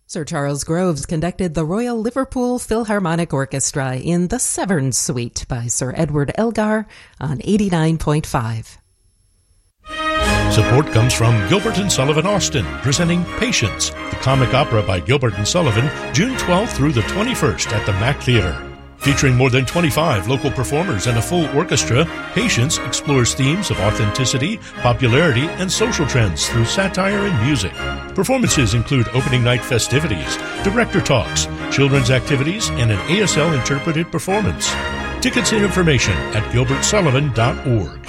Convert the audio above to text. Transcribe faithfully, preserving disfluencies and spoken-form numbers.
Sir Charles Groves conducted the Royal Liverpool Philharmonic Orchestra in The Severn Suite by Sir Edward Elgar on eighty-nine point five. Support comes from Gilbert and Sullivan Austin, presenting Patience, the comic opera by Gilbert and Sullivan, June twelfth through the twenty-first at the Mac Theater. Featuring more than twenty-five local performers and a full orchestra, Patience explores themes of authenticity, popularity, and social trends through satire and music. Performances include opening night festivities, director talks, children's activities, and an A S L interpreted performance. Tickets and information at gilbert sullivan dot org.